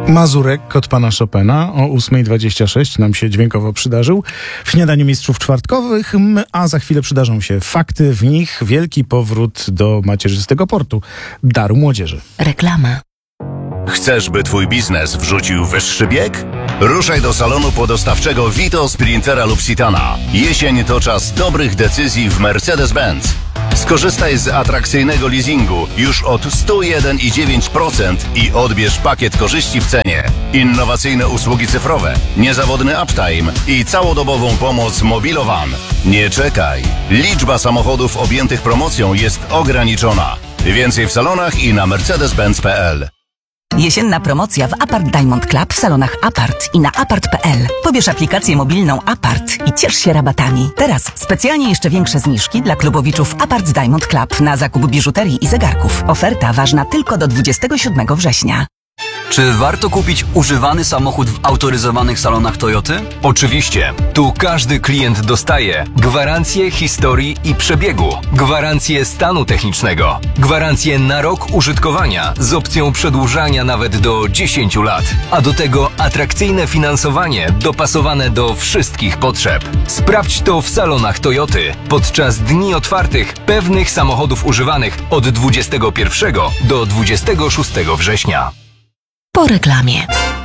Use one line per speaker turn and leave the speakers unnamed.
Mazurek, kod pana Chopina o 8:26 nam się dźwiękowo przydarzył w śniadaniu mistrzów czwartkowych, a za chwilę przydarzą się fakty, w nich wielki powrót do macierzystego portu, daru młodzieży.
Reklama.
Chcesz, by twój biznes wrzucił wyższy bieg? Ruszaj do salonu podostawczego Vito, Sprintera lub Citana. Jesień to czas dobrych decyzji w Mercedes-Benz. Skorzystaj z atrakcyjnego leasingu już od 101,9% i odbierz pakiet korzyści w cenie. Innowacyjne usługi cyfrowe, niezawodny uptime i całodobową pomoc Mobilowan. Nie czekaj. Liczba samochodów objętych promocją jest ograniczona. Więcej w salonach i na mercedes-benz.pl.
Jesienna promocja w Apart Diamond Club w salonach Apart i na apart.pl. Pobierz aplikację mobilną Apart i ciesz się rabatami. Teraz specjalnie jeszcze większe zniżki dla klubowiczów Apart Diamond Club na zakup biżuterii i zegarków. Oferta ważna tylko do 27 września.
Czy warto kupić używany samochód w autoryzowanych salonach Toyoty?
Oczywiście. Tu każdy klient dostaje gwarancję historii i przebiegu, gwarancję stanu technicznego, gwarancję na rok użytkowania z opcją przedłużania nawet do 10 lat, a do tego atrakcyjne finansowanie dopasowane do wszystkich potrzeb. Sprawdź to w salonach Toyoty podczas dni otwartych pewnych samochodów używanych od 21 do 26 września.
Po reklamie.